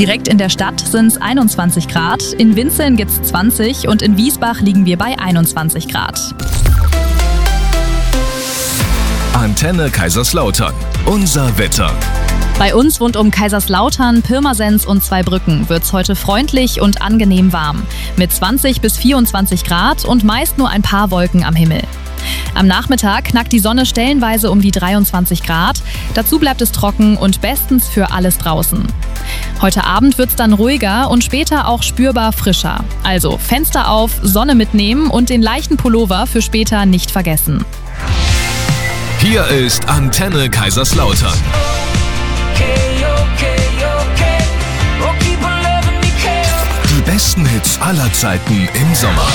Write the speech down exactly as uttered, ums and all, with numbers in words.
Direkt in der Stadt sind es einundzwanzig Grad, in Winzeln gibt es zwanzig und in Wiesbach liegen wir bei einundzwanzig Grad. Antenne Kaiserslautern. Unser Wetter. Bei uns rund um Kaiserslautern, Pirmasens und Zweibrücken wird es heute freundlich und angenehm warm. Mit zwanzig bis vierundzwanzig Grad und meist nur ein paar Wolken am Himmel. Am Nachmittag knackt die Sonne stellenweise um die dreiundzwanzig Grad. Dazu bleibt es trocken und bestens für alles draußen. Heute Abend wird es dann ruhiger und später auch spürbar frischer. Also Fenster auf, Sonne mitnehmen und den leichten Pullover für später nicht vergessen. Hier ist Antenne Kaiserslautern. Die besten Hits aller Zeiten im Sommer.